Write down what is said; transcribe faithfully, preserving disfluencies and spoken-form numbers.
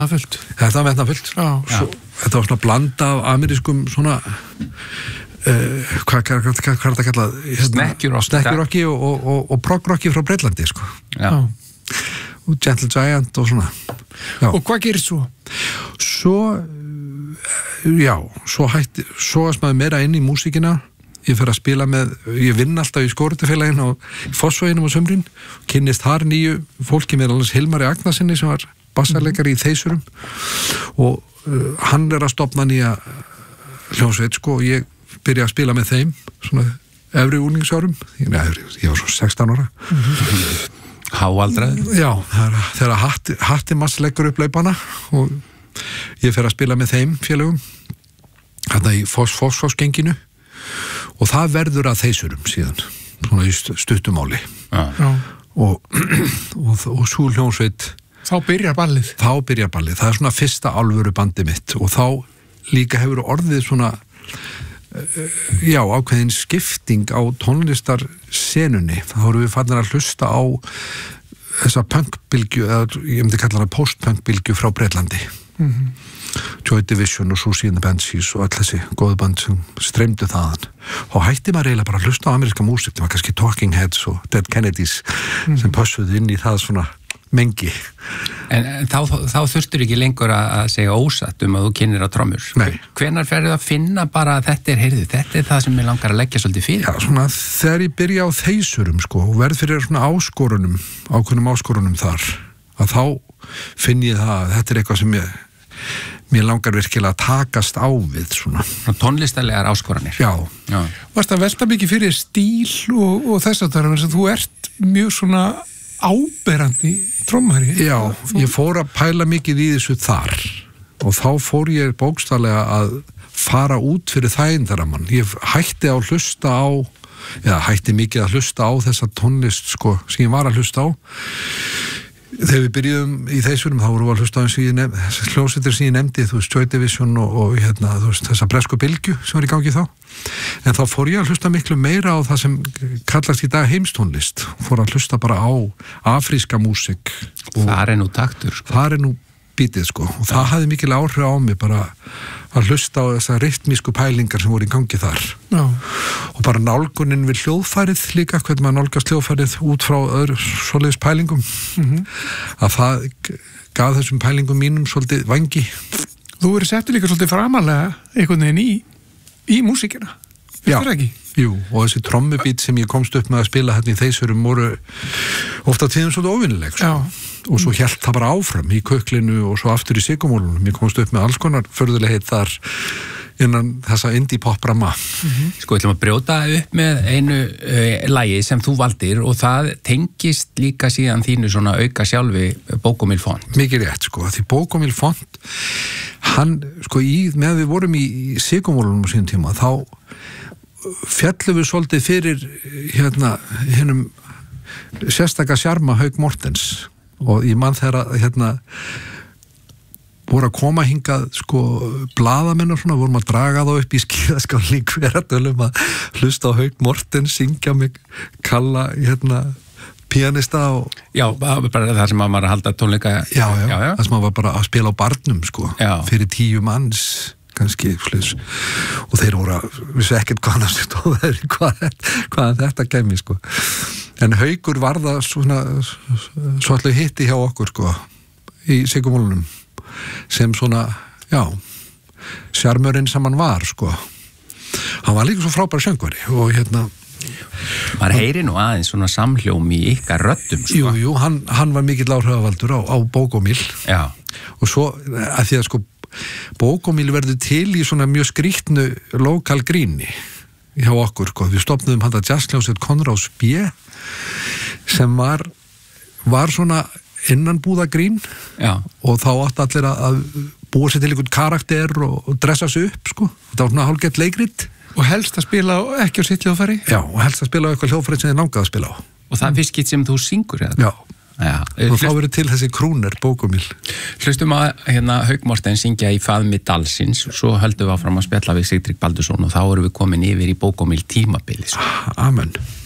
fullt. Þetta var metnafullt. Svo, þetta var svona blanda af amerískum svona uh, hvað hva, hva, hva, hva er þetta kallað? Snekkjurokki og, og, og, og proggrokki frá Breitlandi, sko. Já. Og Gentle Giant og svona. Já. Og hvað gerist svo? Svo, já, svo hætti, svo að smaður meira inn í músíkina. Ég fer að spila með, ég vinn alltaf í skóritafélaginu og í Fossvoginum á sumrin, kynnist þar nýju fólki með alveg Hilmari Agnarsinni sem var bassarleikari í Þeysurum og uh, hann er að stofna nýja hljómsveit, sko, og ég byrja að spila með þeim, svona efri úlingsárum, ég, ég var svo sextán ára. Háaldraður? Já, þegar hatti, hatti mass leggur upp laupana og ég fer að spila með þeim félögum, hérna í Fossvogsgenginu. Og það verður að Þeysurum síðan, svona í stuttumáli. Já. Og, og, og svo hljómsveit. Þá byrjar ballið. Þá byrjar ballið. Það er svona fyrsta alvöru bandi mitt. Og þá líka hefur orðið svona, já, ákveðin skipting á tónlistarsenunni. Þá erum við fannir að hlusta á þessa punkbylgju, eða ég myndi kalla það postpunkbylgju frá Breitlandi. Mhm. Joy Division og Susie and the Banshees og all þessi góðu band sem streymdu þaðan og hætti maður eiginlega bara að hlusta á ameríska músík, það var kannski Talking Heads og Dead Kennedys mm. sem pössuðu inn í það svona mengi. En, en þá, þá þurftur ekki lengur að segja ósatt um að þú kynir á trommur. Nei. Hvenær ferðu að finna bara að þetta er, heyrðu, þetta er það sem ég langar að leggja svolítið fyrir? Já, svona þegar ég byrja á Þeysurum, sko, og verð fyrir svona áskorunum, ákveðnum áskorunum þar, að þá finn ég það að þetta er eitthvað sem ég mér langar virkilega að takast á við svona. Tónlistarlegar áskoranir. Já. Já. Varst að velta mikið fyrir stíl og, og þess að það er að þú ert mjög svona áberandi trommari. Já, ég fór að pæla mikið í þessu þar og þá fór ég bókstaflega að fara út fyrir þægindaramann. Ég hætti á hlusta á eða hætti mikið að hlusta á þessa tónlist, sko, sem ég var að hlusta á. Þegar við byrjuðum í Þeysurum þá vorum við að hlusta á þessar hljómsveitir sem ég nefndi, þú veist, Joy Division og, og hérna, þú veist, þessa bresku bylgju sem var í gangi þá. En þá fór ég að hlusta miklu meira á það sem kallast í dag heimstónlist. Fór að hlusta bara á afríska músík. Það er nú taktur, sko. Það er nú bítið, sko. Og það hafði mikil áhrif á mig bara að hlusta á þessar rytmísku pælingar sem voru í gangi þar. Já. Og bara nálgunin við hljóðfærið líka, hvernig maður nálgast hljóðfærið út frá öðru svoleiðis pælingum. Mm-hmm. Að það gaf þessum pælingum mínum svolítið vangi. Þú verið settur líka svolítið framalega einhvern veginn í, í músíkina. Já, þetta ekki? Jú, og þessi trommubít sem ég komst upp með að spila hérna í Þeysurum voru ofta tíðum svolítið óvinnileg. Já. Og svo hélt það bara áfram í Köklinu og svo aftur í Sigumólunum. Ég komst upp með alls konar förðulegheit þar innan þessa indie pop ramma. Mm-hmm. Sko, ég ætlum að brjóta upp með einu uh, lagi sem þú valdir og það tengist líka síðan þínu svona auka sjálfi Bókomil Font. Mikið rétt, sko, því Bókomil Font hann, sko, í, með við vorum í, í Sigumólunum á sínum tíma, þá fjallum við svolítið fyrir hérna, hinnum sérstaka sjarma Hauk Mortens og ég mann þegar að hérna voru að koma hingað sko blaðamenn og svona, vorum að draga þá upp í skíðaskáli hverjadölum að hlusta á Hauk Mortens, syngja mig kalla hérna pianista og... Já, bara það sem að maður að halda tónleika... Já, já, já, já. Það sem að var bara að spila á barnum sko, já. Fyrir tíu manns kannski, slis. Og þeir voru að vissi ekkert hvað það stóð hvað, hvað þetta kemi sko. En Haukur var það svona svolítið hitti hjá okkur sko í Sigumólunum sem svona, já sjarmörinn sem hann var sko. Hann var líka svo frábær söngvari og hérna maður heyri nú aðeins svona samhljóm í ykkar röddum sko. Jú, jú, hann, hann var mikill áhrifavaldur á, á Bókomil. Já. Og svo að því að sko Bókomil verður til í svona mjög skrýtnu lokal gríni hjá okkur, sko. Við stofnuðum handa jazzhljómsveit Konráðs B sem var var svona innanbúða grín. Já. Og þá átti allir að búa sér til einhvern karakter og, og dressa sig upp, sko. Þetta var svona hálfgett leikrit. Og helst að spila ekki á sitt hljóðfæri? Já, og helst að spila á eitthvað hljóðfæri sem þið langaði að spila á. Og það er fyrst skitt sem þú syngur, eða? Já. Já, og þá verður til þessi krúner Bókomil. Hlustum að hérna Hauk Mortens syngja í Faðmi Dalsins og svo höldum við áfram að spjalla við Sigtrygg Baldursson og þá erum við komin yfir í Bókomil tímabilið. Amen.